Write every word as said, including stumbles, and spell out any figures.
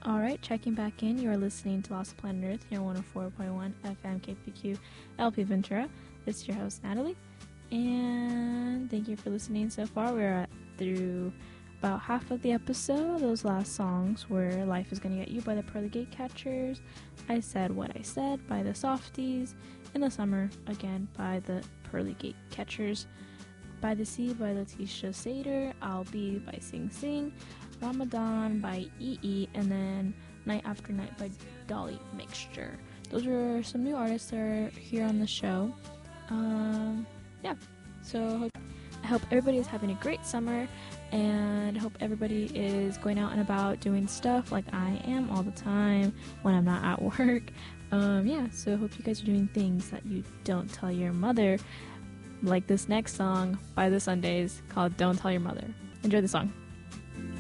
Alright, checking back in. You are listening to Lost Planet Earth here on one oh four point one F M K P Q L P Ventura. This is your host, Natalie. And thank you for listening so far. We're at through about half of the episode. Those last songs were Life Is Gonna Get You by the Pearly Gatecatchers, I Said What I Said by the Softies, In the Summer, again, by the Pearly Gatecatchers, By the Sea by Letitia Sater, I'll Be by Sing Sing, Ramadan by E E, and then Night After Night by Dolly Mixture. Those are some new artists that are here on the show. Um, yeah, so hope, I hope everybody is having a great summer, and I hope everybody is going out and about doing stuff like I am all the time when I'm not at work. Um, yeah, so I hope you guys are doing things that you don't tell your mother, like this next song by the Sundays called Don't Tell Your Mother. Enjoy the song.